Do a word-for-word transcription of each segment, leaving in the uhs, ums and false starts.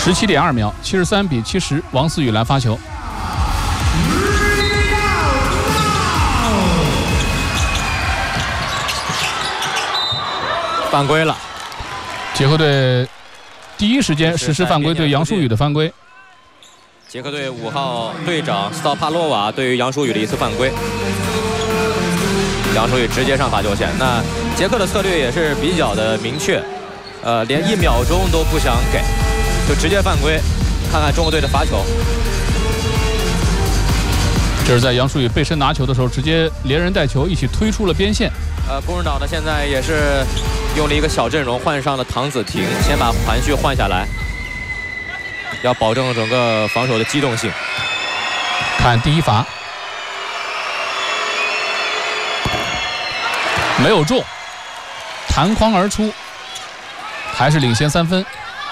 十七点二秒，七十三比七十，王思雨来发球。 犯规了， 捷克队第一时间实施犯规，对杨舒宇的犯规。 捷克队五号队长斯托帕洛瓦对于杨舒宇的一次犯规，杨舒宇直接上罚球线。那捷克的策略也是比较的明确，呃，连一秒钟都不想给，就直接犯规。看看中国队的罚球， 这是在杨舒宇背身拿球的时候，直接连人带球一起推出了边线。 呃，工人岛呢现在也是用了一个小阵容，换上了唐子婷，先把韩旭换下来，要保证整个防守的机动性。 看第一罚，没有中，弹框而出，还是领先三分。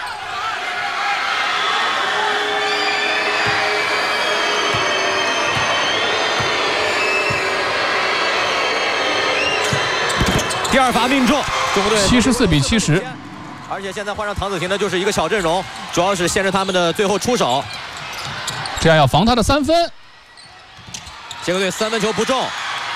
第二罚命中，中国队七十四比七十。 而且现在换上唐子婷的就是一个小阵容，主要是限制他们的最后出手， 这样要防他的三分。 捷克队三分球不中，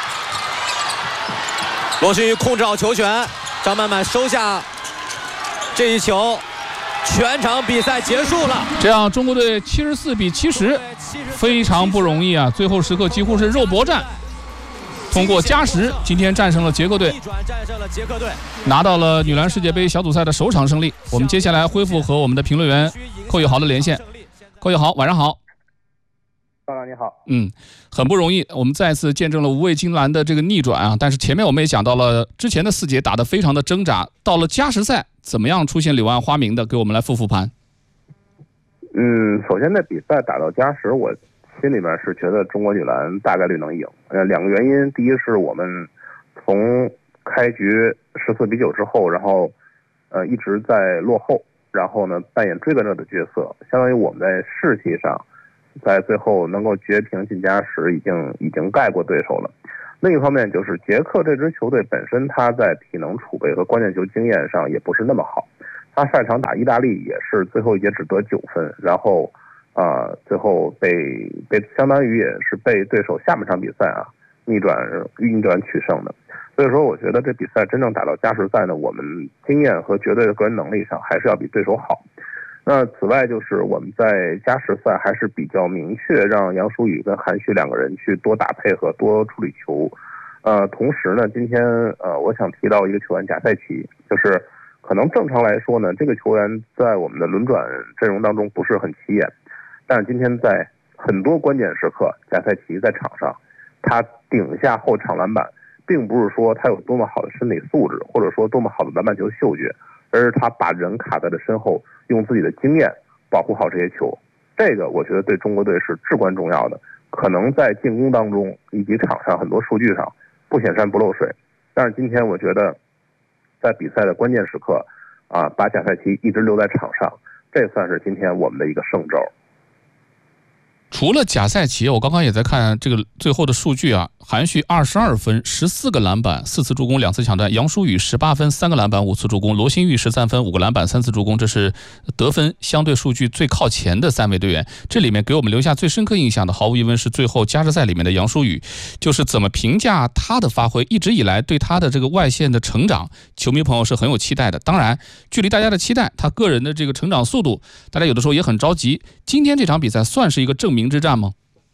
罗勋宇控制好球权，张曼曼收下这一球，全场比赛结束了。 这样中国队七十四比七十，非常不容易啊！最后时刻几乎是肉搏战。通过加时，今天战胜了捷克队，拿到了女篮世界杯小组赛的首场胜利。我们接下来恢复和我们的评论员寇宇豪的连线。寇宇豪，晚上好。 大哥你好。 嗯，很不容易，我们再次见证了五味金兰的这个逆转啊！但是前面我们也讲到了，之前的四节打得非常的挣扎，到了加时赛，怎么样出现柳暗花明的？给我们来复复盘。 嗯，首先这比赛打到加时，我心里面是觉得中国女篮大概率能赢。呃，两个原因，第一是我们从开局十四比九之后，然后呃一直在落后，然后呢扮演追赶者的角色，相当于我们在士气上，在最后能够绝平进加时，已经已经盖过对手了。另一方面就是捷克这支球队本身，他在体能储备和关键球经验上也不是那么好。他上场打意大利也是最后一节只得九分，然后。啊、呃，最后被被相当于也是被对手下半场比赛啊逆转逆转取胜的，所以说我觉得这比赛真正打到加时赛呢，我们经验和绝对的个人能力上还是要比对手好。那此外就是我们在加时赛还是比较明确让杨舒宇跟韩旭两个人去多打配合多处理球。呃，同时呢，今天呃我想提到一个球员贾赛奇，就是可能正常来说呢，这个球员在我们的轮转阵容当中不是很起眼。但是今天在很多关键时刻，贾赛奇在场上，他顶下后场篮板，并不是说他有多么好的身体素质，或者说多么好的篮板球嗅觉，而是他把人卡在了身后，用自己的经验保护好这些球。这个我觉得对中国队是至关重要的。可能在进攻当中以及场上很多数据上不显山不漏水，但是今天我觉得在比赛的关键时刻啊，把贾赛奇一直留在场上，这算是今天我们的一个胜招。 除了贾赛奇，我刚刚也在看这个最后的数据啊，韩旭二十二分，十四个篮板，四次助攻，两次抢断；杨舒宇十八分，三个篮板，五次助攻；罗新玉十三分，五个篮板，三次助攻。这是得分相对数据最靠前的三位队员。这里面给我们留下最深刻印象的，毫无疑问是最后加时赛里面的杨舒宇。就是怎么评价他的发挥？一直以来对他的这个外线的成长，球迷朋友是很有期待的。当然，距离大家的期待，他个人的这个成长速度，大家有的时候也很着急。今天这场比赛算是一个证明之战吗？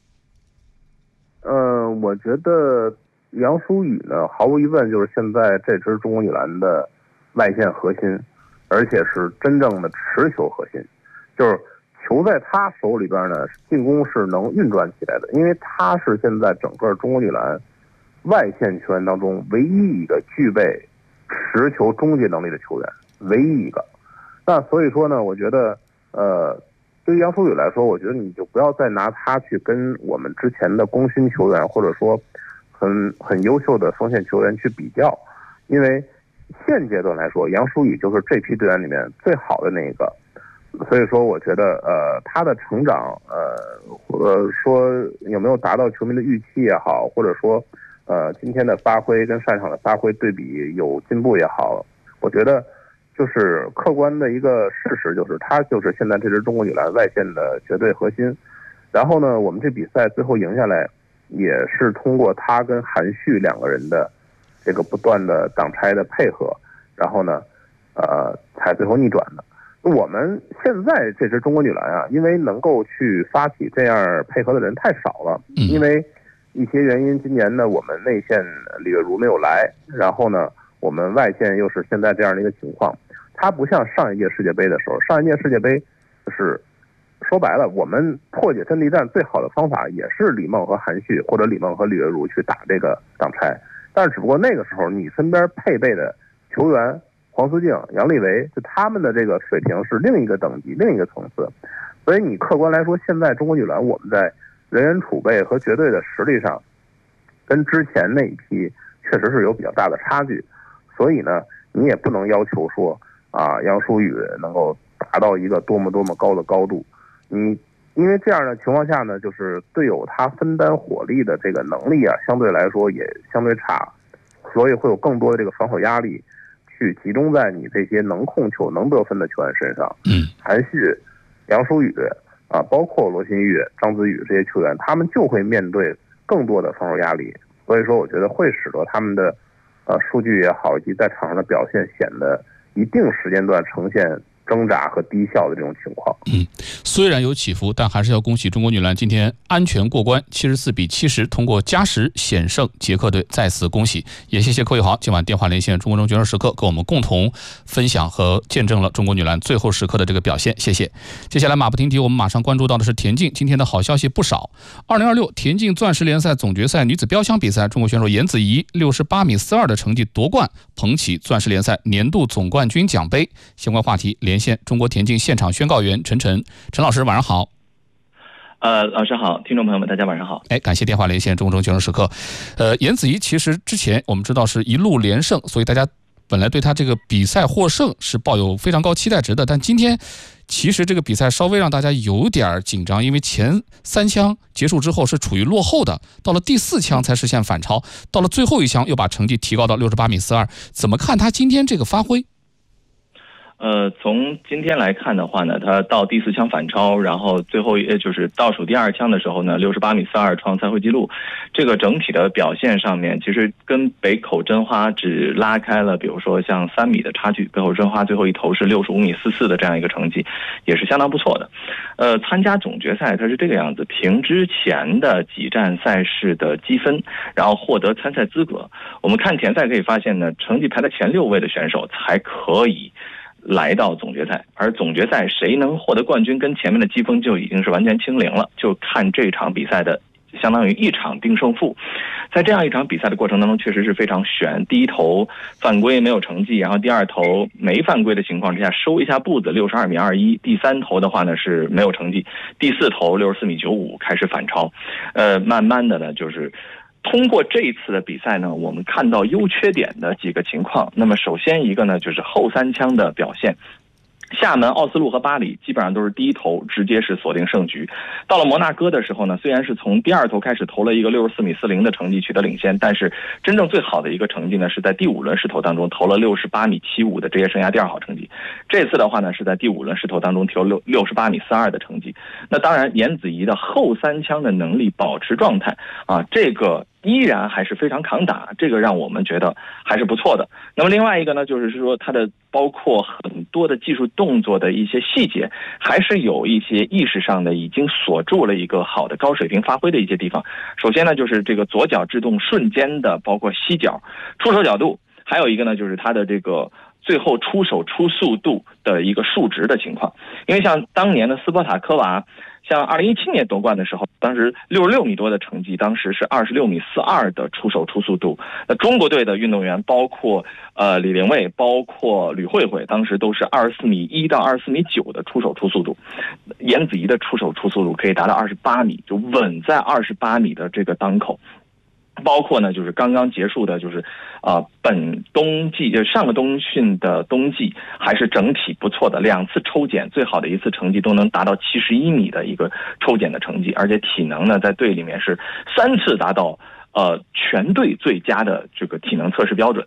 呃，我觉得杨舒宇呢，毫无疑问就是现在这支中国女篮的外线核心，而且是真正的持球核心，就是球在他手里边呢，进攻是能运转起来的，因为他是现在整个中国女篮外线球员当中唯一一个具备持球终结能力的球员，唯一一个。那所以说呢，我觉得呃。对于杨舒宇来说，我觉得你就不要再拿他去跟我们之前的功勋球员，或者说很很优秀的锋线球员去比较，因为现阶段来说，杨舒宇就是这批队员里面最好的那一个。所以说，我觉得呃他的成长，呃呃说有没有达到球迷的预期也好，或者说呃今天的发挥跟上场的发挥对比有进步也好，我觉得就是客观的一个事实，就是他就是现在这支中国女篮外线的绝对核心。然后呢，我们这比赛最后赢下来，也是通过他跟韩旭两个人的这个不断的挡拆的配合，然后呢，呃，才最后逆转的。我们现在这支中国女篮啊，因为能够去发起这样配合的人太少了，因为一些原因，今年呢我们内线李月如没有来，然后呢我们外线又是现在这样的一个情况。它不像上一届世界杯的时候，上一届世界杯就是说白了，我们破解阵地战最好的方法也是李梦和韩旭，或者李梦和李月如去打这个挡拆，但是只不过那个时候你身边配备的球员黄思静、杨丽维，就他们的这个水平是另一个等级、另一个层次，所以你客观来说，现在中国女篮我们在人员储备和绝对的实力上，跟之前那一批确实是有比较大的差距，所以呢，你也不能要求说啊杨舒雨能够达到一个多么多么高的高度，你因为这样的情况下呢，就是队友他分担火力的这个能力啊，相对来说也相对差，所以会有更多的这个防守压力。去集中在你这些能控球、能得分的球员身上。 嗯， 韩旭、杨舒雨啊，包括罗新玉、张子宇这些球员，他们就会面对更多的防守压力。所以说，我觉得会使得他们的呃数据也好，以及在场上的表现显得一定时间段呈现挣扎和低效的这种情况。 嗯，虽然有起伏，但还是要恭喜中国女篮今天安全过关，七十四比七十通过加时险胜捷克队，再次恭喜。也谢谢柯宇豪今晚电话连线中国中决胜时刻，跟我们共同分享和见证了中国女篮最后时刻的这个表现，谢谢。接下来马不停蹄，我们马上关注到的是田径，今天的好消息不少。二零二六田径钻石联赛总决赛女子标枪比赛，中国选手严子怡六十八米四二的成绩夺冠，捧起钻石联赛年度总冠军奖杯。相关话题连线中国田径现场宣告员陈晨，陈老师晚上好。 呃，老师好，听众朋友们，大家晚上好。 哎，感谢电话连线中国决胜时刻。呃，严子怡其实之前我们知道是一路连胜，所以大家本来对他这个比赛获胜是抱有非常高期待值的。但今天其实这个比赛稍微让大家有点紧张，因为前三枪结束之后是处于落后的，到了第四枪才实现反超，到了最后一枪又把成绩提高到六十八米四二。怎么看他今天这个发挥？ 呃，从今天来看的话呢，他到第四枪反超，然后最后呃就是倒数第二枪的时候呢，六十八米四二创赛会纪录。这个整体的表现上面，其实跟北口真花只拉开了，比如说像三米的差距。北口真花最后一投是六十五米四四的这样一个成绩，也是相当不错的。呃，参加总决赛它是这个样子，凭之前的几站赛事的积分，然后获得参赛资格。我们看前赛可以发现呢，成绩排在前六位的选手才可以来到总决赛，而总决赛谁能获得冠军，跟前面的积分就已经是完全清零了，就看这场比赛的相当于一场定胜负。在这样一场比赛的过程当中，确实是非常悬。第一投犯规没有成绩，然后第二投没犯规的情况之下收一下步子，六十二米二一。第三投的话呢是没有成绩，第四投六十四米九五开始反超。呃，慢慢的呢就是通过这一次的比赛呢，我们看到优缺点的几个情况。那么首先一个呢，就是后三枪的表现。厦门、奥斯陆和巴黎基本上都是第一投直接是锁定胜局。到了摩纳哥的时候呢，虽然是从第二投开始投了一个六十四米四零的成绩取得领先，但是真正最好的一个成绩呢是在第五轮试投当中投了六十八米七五的职业生涯第二好成绩。这次的话呢是在第五轮试投当中投六六十八米四二的成绩。那当然严子怡的后三枪的能力保持状态啊，这个依然还是非常抗打，这个让我们觉得还是不错的。那么另外一个呢，就是说它的包括很多的技术动作的一些细节，还是有一些意识上的已经锁住了一个好的高水平发挥的一些地方。首先呢，就是这个左脚制动瞬间的包括膝脚出手角度，还有一个呢就是它的这个最后出手出速度的一个数值的情况。因为像当年的斯波塔科娃，像二零一七年夺冠的时候，当时六十六米多的成绩，当时是二十六米四二的出手出速度。那中国队的运动员包括呃李玲蔚，包括吕慧慧，当时都是二十四米一到二十四米九的出手出速度。严子怡的出手出速度可以达到二十八米，就稳在二十八米的这个档口。包括呢，就是刚刚结束的，就是啊、呃，本冬季就上个冬训的冬季还是整体不错的，两次抽检最好的一次成绩都能达到七十一米的一个抽检的成绩，而且体能呢在队里面是三次达到呃全队最佳的这个体能测试标准。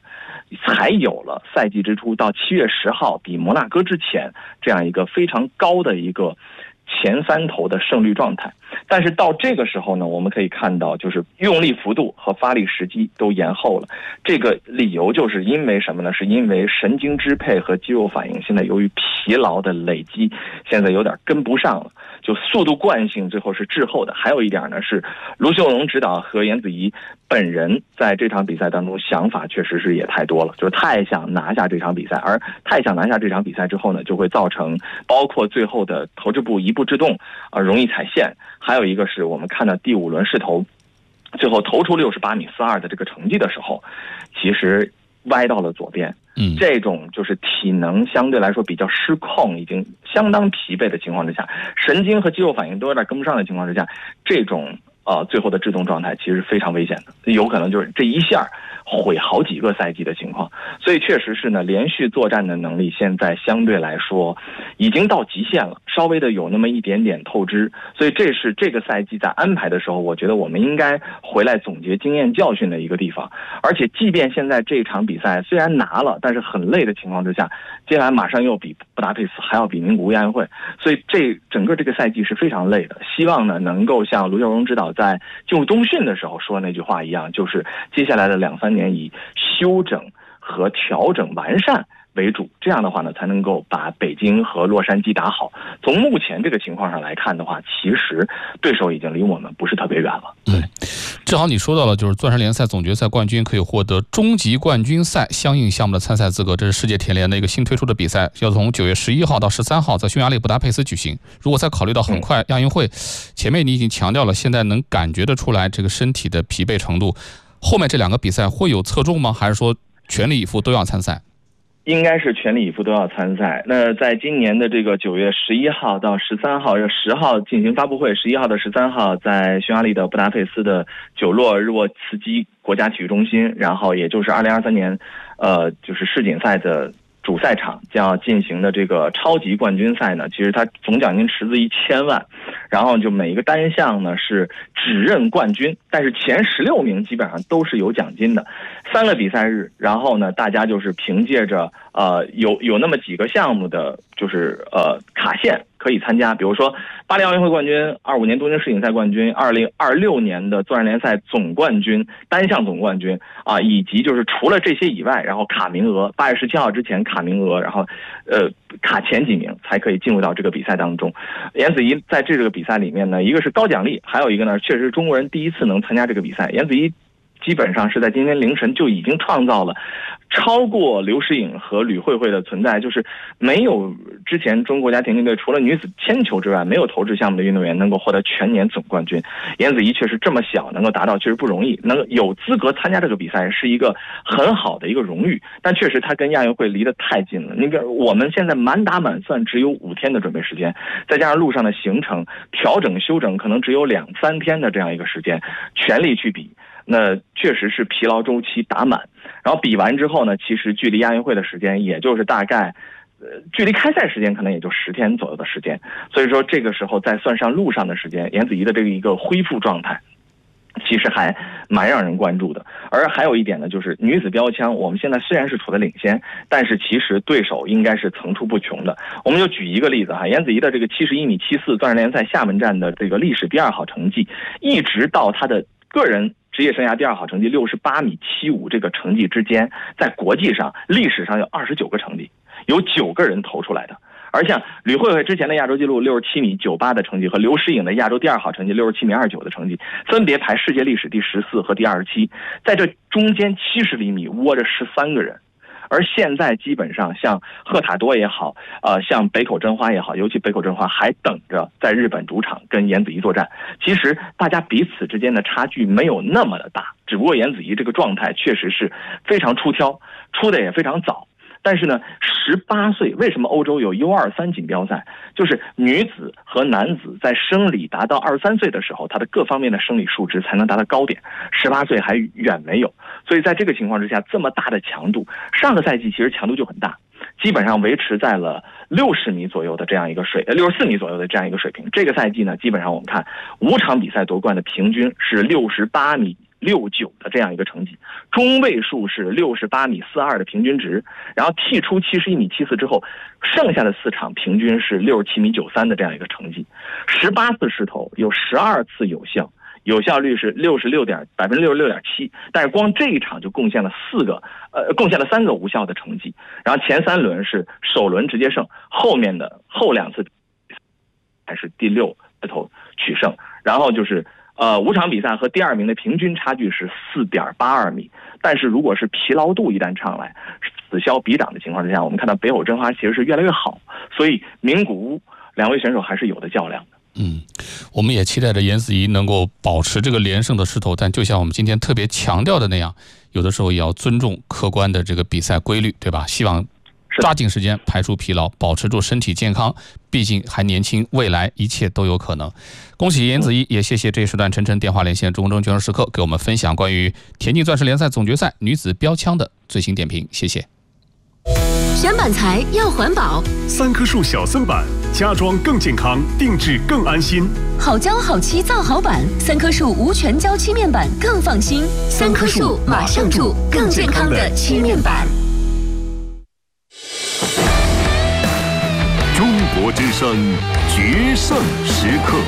才有了赛季之初到七月十号比摩纳哥之前这样一个非常高的一个前三头的胜率状态。但是到这个时候呢，我们可以看到就是用力幅度和发力时机都延后了。这个理由就是因为什么呢？是因为神经支配和肌肉反应现在由于疲劳的累积，现在有点跟不上了，就速度惯性最后是滞后的。还有一点呢，是卢秀荣指导和颜子怡本人在这场比赛当中想法确实是也太多了，就是太想拿下这场比赛，而太想拿下这场比赛之后呢，就会造成包括最后的投掷步一步制动啊，容易踩线。还有一个是我们看到第五轮试投，最后投出六十八米四二的这个成绩的时候，其实歪到了左边。嗯，这种就是体能相对来说比较失控，已经相当疲惫的情况之下，神经和肌肉反应都有点跟不上的情况之下，这种呃最后的制动状态其实非常危险的，有可能就是这一下毁好几个赛季的情况。所以确实是呢，连续作战的能力现在相对来说已经到极限了，稍微的有那么一点点透支。所以这是这个赛季在安排的时候，我觉得我们应该回来总结经验教训的一个地方。而且即便现在这场比赛虽然拿了，但是很累的情况之下，接下来马上又比布达佩斯，还要比名古屋亚运会，所以这整个这个赛季是非常累的。希望呢能够像卢秀荣指导在进入冬训的时候说那句话一样，就是接下来的两三年以修整和调整完善为主，这样的话呢才能够把北京和洛杉矶打好。从目前这个情况上来看的话，其实对手已经离我们不是特别远了。 嗯，正好你说到了，就是钻石联赛总决赛冠军可以获得终极冠军赛相应项目的参赛资格，这是世界田联的一个新推出的比赛，要从九月十一号到十三号在匈牙利布达佩斯举行。如果再考虑到很快亚运会，前面你已经强调了，现在能感觉得出来这个身体的疲惫程度，后面这两个比赛会有侧重吗？还是说全力以赴都要参赛？ 应该是全力以赴都要参赛。那在今年的这个九月十一号到十三号，十号进行发布会，十一号到十三号在匈牙利的布达佩斯的九洛日沃茨基国家体育中心，然后也就是二零二三年，呃，就是世锦赛的主赛场将要进行的这个超级冠军赛呢，其实它总奖金池子一千万，然后就每一个单项呢是只认冠军，但是前十六名基本上都是有奖金的。三个比赛日，然后呢，大家就是凭借着呃有有那么几个项目的就是呃卡线可以参加，比如说巴黎奥运会冠军、二五年东京世锦赛冠军、二零二六年的钻石联赛总冠军、单项总冠军啊，以及就是除了这些以外，然后卡名额，八月十七号之前卡名额，然后呃卡前几名才可以进入到这个比赛当中。颜子怡在这个比赛里面呢，一个是高奖励，还有一个呢，确实是中国人第一次能参加这个比赛。颜子怡基本上是在今天凌晨就已经创造了超过刘诗颖和吕慧慧的存在，就是没有之前中国国家田径队除了女子铅球之外，没有投掷项目的运动员能够获得全年总冠军。颜子怡确实这么小能够达到，确实不容易，能够有资格参加这个比赛是一个很好的一个荣誉。但确实他跟亚运会离得太近了，那个我们现在满打满算只有五天的准备时间，再加上路上的行程调整修整，可能只有两三天的这样一个时间，全力去比。那确实是疲劳周期打满，然后比完之后呢，其实距离亚运会的时间也就是大概，呃，距离开赛时间可能也就十天左右的时间，所以说这个时候再算上路上的时间，颜子怡的这个一个恢复状态，其实还蛮让人关注的。而还有一点呢，就是女子标枪，我们现在虽然是处在领先，但是其实对手应该是层出不穷的。我们就举一个例子哈，颜子怡的这个七十一米七四钻石联赛厦门站的这个历史第二好成绩，一直到她的个人职业生涯第二好成绩六十八米七五这个成绩之间，在国际上历史上有二十九个成绩，有九个人投出来的。而像吕慧慧之前的亚洲纪录六十七米九八的成绩和刘诗颖的亚洲第二好成绩六十七米二九的成绩，分别排世界历史第十四和第二十七，在这中间七十厘米窝着十三个人。而现在基本上像赫塔多也好，呃，像北口真花也好，尤其北口真花还等着在日本主场跟颜子怡作战。其实大家彼此之间的差距没有那么的大，只不过颜子怡这个状态确实是非常出挑，出的也非常早。但是呢，十八岁为什么欧洲有 U 二三 锦标赛？就是女子和男子在生理达到二十三岁的时候，他的各方面的生理数值才能达到高点，十八岁还远没有。所以在这个情况之下，这么大的强度，上个赛季其实强度就很大，基本上维持在了六十米左右的这样一个水，呃，六十四米左右的这样一个水平。这个赛季呢，基本上我们看五场比赛夺冠的平均是六十八米六九的这样一个成绩，中位数是六十八米四二的平均值，然后剔出七十一米七四之后，剩下的四场平均是六十七米九三的这样一个成绩。十八次试投有十二次有效，有效率是六十六点百分之六十六点七，但是光这一场就贡献了四个，呃，贡献了三个无效的成绩。然后前三轮是首轮直接胜，后面的后两次还是第六次投取胜，然后就是。呃，五场比赛和第二名的平均差距是四点八二米，但是如果是疲劳度一旦上来，此消彼长的情况之下，我们看到北口真花其实是越来越好，所以名古屋两位选手还是有的较量的。 嗯，我们也期待着颜子怡能够保持这个连胜的势头，但就像我们今天特别强调的那样，有的时候也要尊重客观的这个比赛规律，对吧？希望抓紧时间排除疲劳，保持住身体健康，毕竟还年轻，未来一切都有可能。恭喜颜子怡，也谢谢这一时段晨晨电话连线中中决胜时刻给我们分享关于田径钻石联赛总决赛女子标枪的最新点评，谢谢。 选板材要环保， 三棵树小森板，家装更健康，定制更安心。 好胶好漆造好板，三棵树无全胶漆面板更放心。三棵树马上住更健康的漆面板。 中国之声决胜时刻。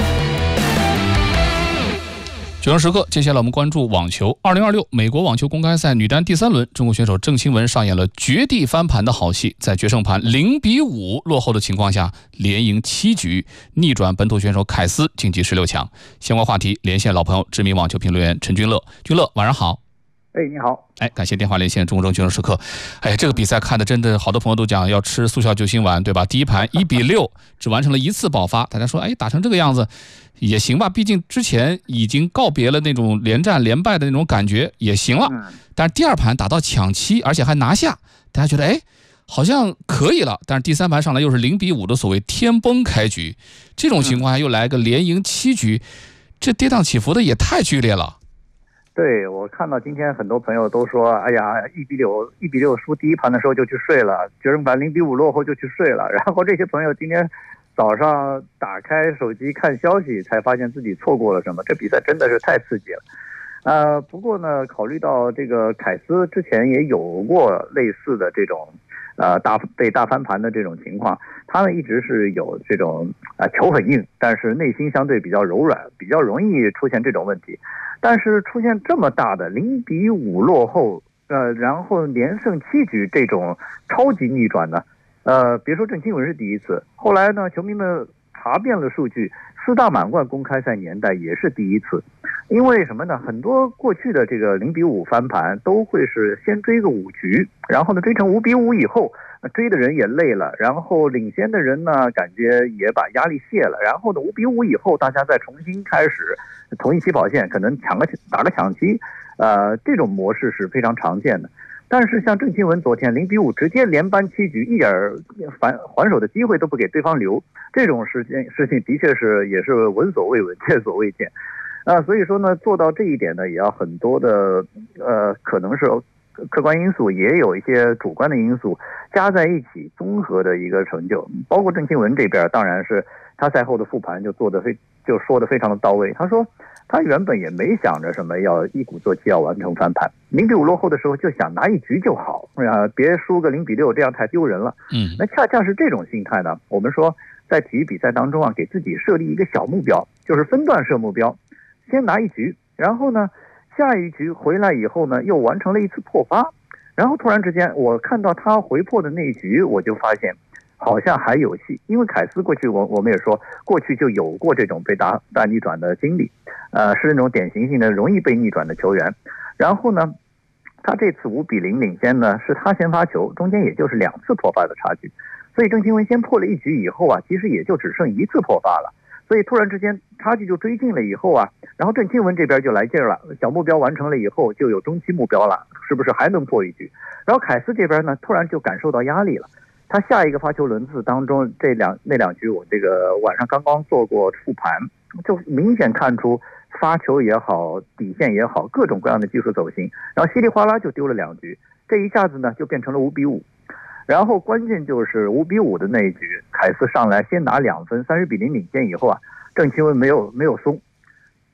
决胜时刻，接下来我们关注网球。二零二六美国网球公开赛女单第三轮，中国选手郑钦文上演了绝地翻盘的好戏，在决胜盘零比五落后的情况下，连赢七局，逆转本土选手凯斯晋级十六强。相关话题连线老朋友，知名网球评论员陈君乐。君乐，晚上好。 哎，你好！ 哎，感谢电话连线中国决胜时刻。哎，这个比赛看的真的，好多朋友都讲要吃速效救心丸，对吧？第一盘一比六，只完成了一次爆发，大家说，哎，打成这个样子也行吧？毕竟之前已经告别了那种连战连败的那种感觉，也行了。但是第二盘打到抢七，而且还拿下，大家觉得，哎，好像可以了。但是第三盘上来又是零比五的所谓天崩开局，这种情况下又来个连赢七局，这跌宕起伏的也太剧烈了。 对，我看到今天很多朋友都说，哎呀，一比六，一比六输第一盘的时候就去睡了，决胜盘零比五落后就去睡了。然后这些朋友今天早上打开手机看消息，才发现自己错过了什么。这比赛真的是太刺激了。呃，不过呢，考虑到这个凯斯之前也有过类似的这种，呃，大被大翻盘的这种情况，他们一直是有这种啊、呃、球很硬，但是内心相对比较柔软，比较容易出现这种问题。但是出现这么大的零比五落后，呃，然后连胜七局这种超级逆转呢，呃，别说郑钦文是第一次，后来呢，球迷们查遍了数据，四大满贯公开赛年代也是第一次。因为什么呢？很多过去的这个零比五翻盘都会是先追个五局，然后呢追成五比五以后，追的人也累了，然后领先的人呢感觉也把压力卸了，然后呢五比五以后大家再重新开始同一起跑线，可能抢个打个抢七，呃，这种模式是非常常见的。但是像郑钦文昨天零比五直接连扳七局，一点反还手的机会都不给对方留，这种事情事情的确是也是闻所未闻，见所未见。啊，所以说呢，做到这一点呢，也要很多的呃，可能是客观因素，也有一些主观的因素加在一起，综合的一个成就。包括郑钦文这边，当然是他赛后的复盘就做的非就说的非常的到位。他说他原本也没想着什么要一鼓作气要完成翻盘，零比五落后的时候就想拿一局就好，啊，别输个零比六，这样太丢人了。 嗯， 那恰恰是这种心态呢，我们说在体育比赛当中啊，给自己设立一个小目标，就是分段设目标。先拿一局，然后呢，下一局回来以后呢，又完成了一次破发，然后突然之间，我看到他回破的那一局，我就发现好像还有戏，因为凯斯过去我我们也说，过去就有过这种被大大逆转的经历，呃，是那种典型性的容易被逆转的球员。然后呢，他这次五比零领先呢，是他先发球，中间也就是两次破发的差距，所以郑钦文先破了一局以后啊，其实也就只剩一次破发了。所以突然之间差距就追近了以后啊，然后郑钦文这边就来劲了，小目标完成了以后就有中期目标了，是不是还能破一局？然后凯斯这边呢，突然就感受到压力了。他下一个发球轮次当中，这两那两局我这个晚上刚刚做过复盘，就明显看出发球也好，底线也好，各种各样的技术走形，然后稀里哗啦就丢了两局，这一下子呢就变成了五比五。然后关键就是五比五的那一局，凯斯上来先拿两分，三十比零领先以后啊，郑钦文没有没有松，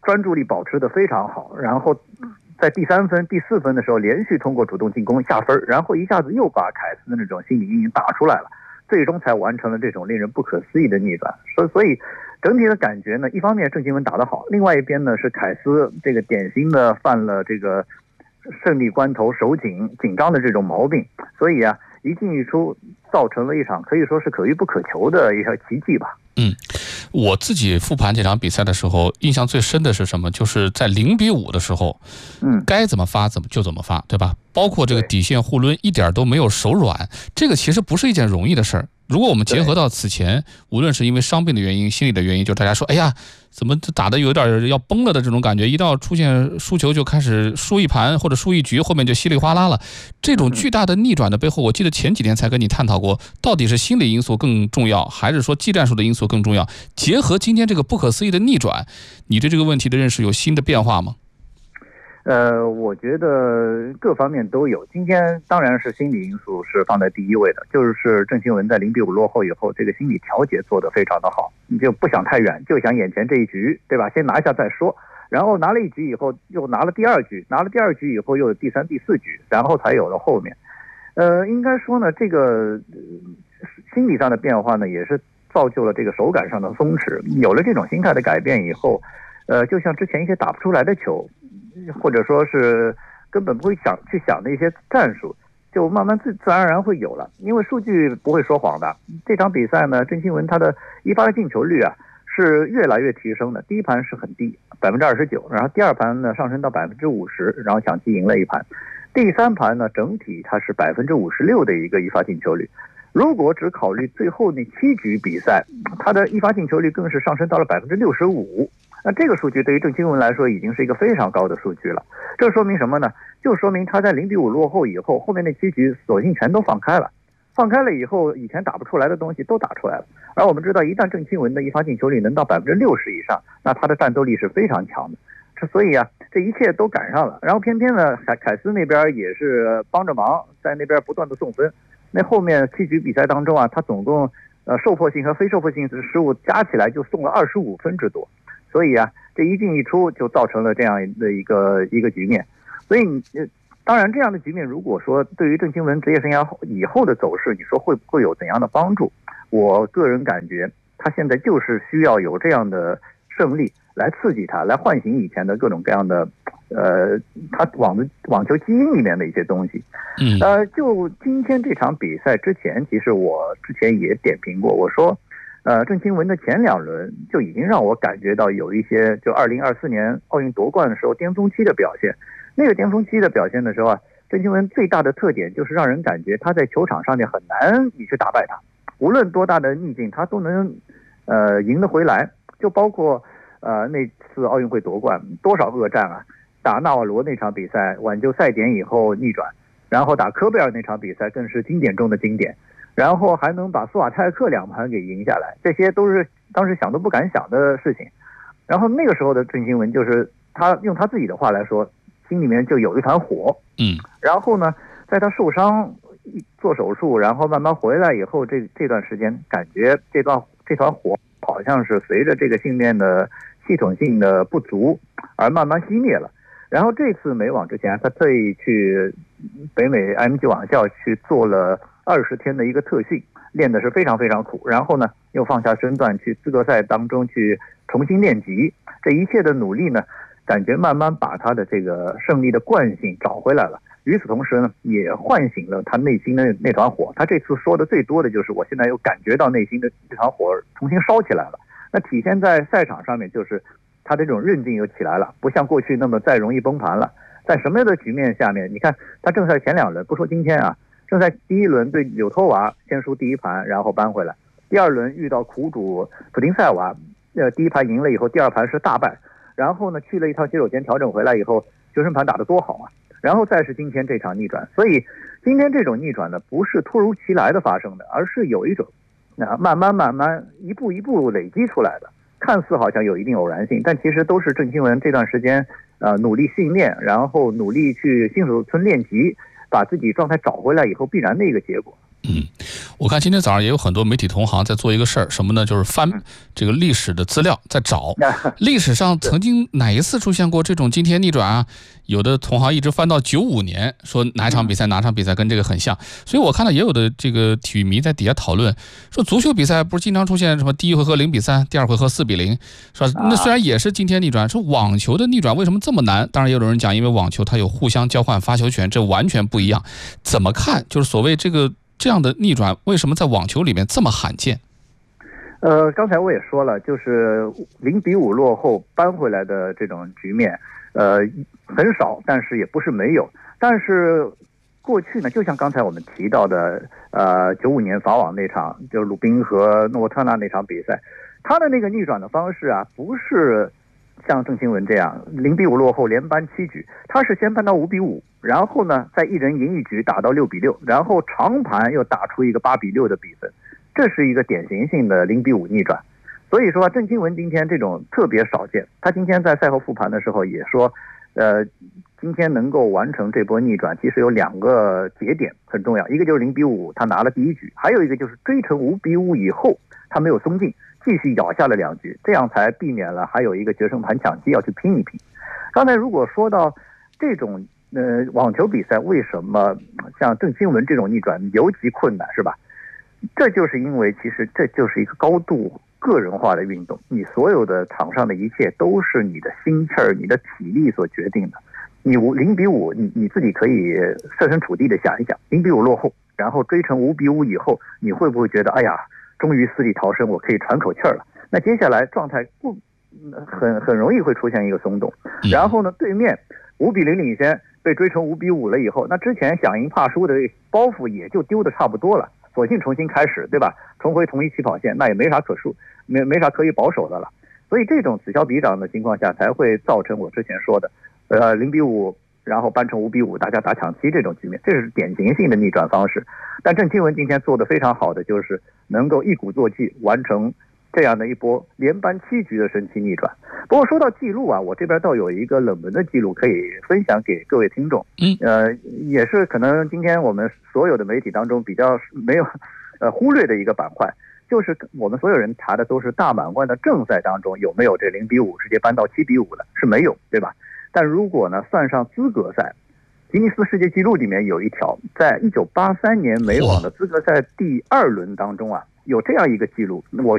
专注力保持得非常好，然后在第三分、第四分的时候连续通过主动进攻下分，然后一下子又把凯斯的那种心理阴影打出来了，最终才完成了这种令人不可思议的逆转。所所以整体的感觉呢，一方面郑钦文打得好，另外一边呢是凯斯这个典型的犯了这个胜利关头手紧紧张的这种毛病，所以啊一进一出造成了一场可以说是可遇不可求的一个奇迹吧。 嗯，我自己复盘这场比赛的时候，印象最深的是什么？就是在零比五的时候， 嗯， 该怎么发怎么就怎么发，对吧？包括这个底线互抡，一点都没有手软。这个其实不是一件容易的事儿。如果我们结合到此前，无论是因为伤病的原因、心理的原因，就大家说，哎呀，怎么打的有点要崩了的这种感觉，一到出现输球就开始输一盘或者输一局，后面就稀里哗啦了。这种巨大的逆转的背后，我记得前几天才跟你探讨过，到底是心理因素更重要，还是说技战术的因素更重要？结合今天这个不可思议的逆转，你对这个问题的认识有新的变化吗？ 呃，我觉得各方面都有。今天当然是心理因素是放在第一位的，就是郑钦文在零比五落后以后，这个心理调节做得非常的好，你就不想太远，就想眼前这一局，对吧？先拿一下再说。然后拿了一局以后，又拿了第二局，拿了第二局以后又有第三、第四局，然后才有了后面。呃，应该说呢，这个心理上的变化呢，也是造就了这个手感上的松弛。有了这种心态的改变以后，呃，就像之前一些打不出来的球，或者说是根本不会想去想的一些战术，就慢慢自自然而然会有了。因为数据不会说谎的。这场比赛呢，郑钦文他的一发进球率啊是越来越提升的。第一盘是很低，百分之二十九，然后第二盘呢上升到百分之五十，然后抢七赢了一盘。第三盘呢，整体它是百分之五十六的一个一发进球率。如果只考虑最后那七局比赛，他的一发进球率更是上升到了百分之六十五。那这个数据对于郑钦文来说已经是一个非常高的数据了。这说明什么呢？就说明他在零比五落后以后，后面那七局索性全都放开了。放开了以后，以前打不出来的东西都打出来了。而我们知道，一旦郑钦文的一发进球率能到百分之六十以上，那他的战斗力是非常强的。所以啊，这一切都赶上了。然后偏偏呢，凯凯斯那边也是帮着忙，在那边不断的送分。那后面七局比赛当中啊，他总共呃受迫性和非受迫性失误加起来就送了二十五分之多。所以啊，这一进一出就造成了这样的一个一个局面。所以你当然这样的局面，如果说对于郑钦文职业生涯以后的走势，你说会不会有怎样的帮助？我个人感觉，他现在就是需要有这样的胜利来刺激他，来唤醒以前的各种各样的，呃，他网的网球基因里面的一些东西。 嗯， 呃，就今天这场比赛之前，其实我之前也点评过，我说。呃，郑钦文的前两轮就已经让我感觉到有一些，就二零二四年奥运夺冠的时候巅峰期的表现。那个巅峰期的表现的时候啊，郑钦文最大的特点就是让人感觉他在球场上面很难你去打败他，无论多大的逆境，他都能呃赢得回来。就包括呃那次奥运会夺冠，多少恶战啊！打纳瓦罗那场比赛挽救赛点以后逆转，然后打科贝尔那场比赛更是经典中的经典。然后还能把苏瓦泰克两盘给赢下来，这些都是当时想都不敢想的事情。然后那个时候的郑钦文，就是他用他自己的话来说，心里面就有一团火。 嗯。 然后呢，在他受伤做手术，然后慢慢回来以后，这这段时间感觉这段这团火好像是随着这个训练的系统性的不足而慢慢熄灭了。然后这次美网之前，他特意去北美 M G 网校去做了二十天的一个特训，练的是非常非常苦。然后呢，又放下身段去资格赛当中去重新练级。这一切的努力呢，感觉慢慢把他的这个胜利的惯性找回来了。与此同时呢，也唤醒了他内心的那团火。他这次说的最多的就是，我现在又感觉到内心的这团火重新烧起来了。那体现在赛场上面，就是他这种韧劲又起来了，不像过去那么再容易崩盘了。在什么样的局面下面，你看他正赛前两轮，不说今天啊，正赛第一轮对柳托娃先输第一盘，然后扳回来；第二轮遇到苦主普丁塞娃，呃，第一盘赢了以后，第二盘是大败，然后呢去了一趟洗手间调整回来以后，决胜盘打得多好啊！然后再是今天这场逆转，所以今天这种逆转呢，不是突如其来的发生的，而是有一种啊慢慢慢慢一步一步累积出来的。看似好像有一定偶然性，但其实都是郑钦文这段时间呃努力训练，然后努力去新手村练级，把自己状态找回来以后必然的一个结果。 嗯， 我看今天早上也有很多媒体同行在做一个事儿，什么呢？就是翻这个历史的资料，在找历史上曾经哪一次出现过这种惊天逆转啊？有的同行一直翻到九五年，说哪场比赛哪场比赛跟这个很像。所以我看到也有的这个体育迷在底下讨论，说足球比赛不是经常出现什么第一回合零比三，第二回合四比零，是吧？那虽然也是惊天逆转，说网球的逆转为什么这么难？当然也有人讲，因为网球它有互相交换发球权，这完全不一样。怎么看？就是所谓这个这样的逆转，为什么在网球里面这么罕见？ 呃，刚才我也说了，就是零比五落后扳回来的这种局面，呃，很少，但是也不是没有。但是过去呢，就像刚才我们提到的，呃，九五年法网那场，就是鲁宾和诺沃特纳那场比赛，他的那个逆转的方式啊，不是像郑钦文这样零比五落后连扳七局，他是先扳到五比五，然后呢再一人赢一局打到六比六，然后长盘又打出一个八比六的比分，这是一个典型性的零比五逆转。所以说郑钦文今天这种特别少见，他今天在赛后复盘的时候也说，呃，今天能够完成这波逆转，其实有两个节点很重要，一个就是零比五他拿了第一局，还有一个就是追成五比五以后他没有松劲，继续咬下了两局，这样才避免了还有一个决胜盘抢七要去拼一拼。刚才如果说到这种呃网球比赛为什么像郑钦文这种逆转尤其困难，是吧？这就是因为其实这就是一个高度个人化的运动，你所有的场上的一切都是你的心气儿、你的体力所决定的。你五零比五，你你自己可以设身处地的想一想，零比五落后，然后追成五比五以后，你会不会觉得，哎呀，终于死里逃生，我可以喘口气儿了？那接下来状态不很很容易会出现一个松动，然后呢，对面五比零领先，被追成五比五了以后，那之前想赢怕输的包袱也就丢的差不多了。索性重新开始，对吧？重回同一起跑线，那也没啥可输，没没啥可以保守的了。所以这种此消彼长的情况下，才会造成我之前说的，呃，零比五，然后扳成五比五，大家打抢七这种局面，这是典型性的逆转方式。但郑钦文今天做的非常好的，就是能够一鼓作气完成这样的一波连扳七局的神奇逆转。不过说到记录啊，我这边倒有一个冷门的记录可以分享给各位听众。 嗯， 呃，也是可能今天我们所有的媒体当中比较没有呃忽略的一个板块，就是我们所有人查的都是大满贯的正赛当中有没有这零比五直接扳到七比五的，是没有，对吧？但如果呢算上资格赛，吉尼斯世界纪录里面有一条，在一九八三年美网的资格赛第二轮当中啊，有这样一个记录，我